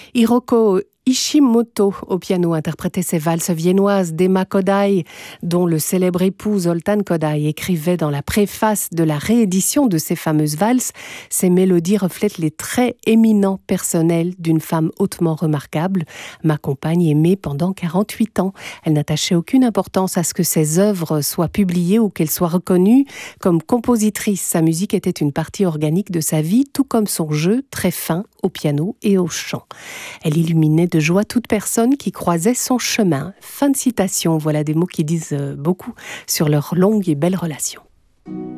Hiroko Ishimoto au piano interprétait ces valses viennoises d'Emma Kodai, dont le célèbre époux Zoltan Kodai écrivait dans la préface de la réédition de ces fameuses valses. Ces mélodies reflètent les traits éminents personnels d'une femme hautement remarquable, ma compagne aimée pendant 48 ans. Elle n'attachait aucune importance à ce que ses œuvres soient publiées ou qu'elle soit reconnue comme compositrice. Sa musique était une partie organique de sa vie, tout comme son jeu très fin au piano et au chant. Elle illuminait de joie toute personne qui croisait son chemin. Fin de citation, voilà des mots qui disent beaucoup sur leur longue et belle relation.